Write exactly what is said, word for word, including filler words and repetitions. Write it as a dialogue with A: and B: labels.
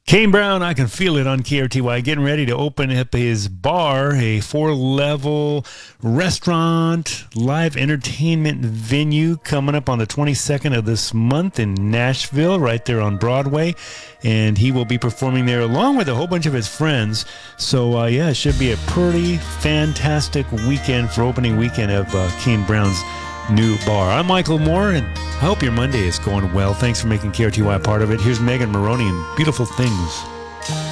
A: Kane Brown, I Can Feel It on K R T Y, getting ready to open up his bar, a four-level restaurant, live entertainment venue coming up on the twenty-second of this month in Nashville, right there on Broadway. And he will be performing there along with a whole bunch of his friends. So, uh, yeah, it should be a pretty fantastic weekend for opening weekend of uh, Kane Brown's new bar. I'm Michael Moore, and I hope your Monday is going well. Thanks for making K R T Y a part of it. Here's Megan Maroney and Beautiful Things.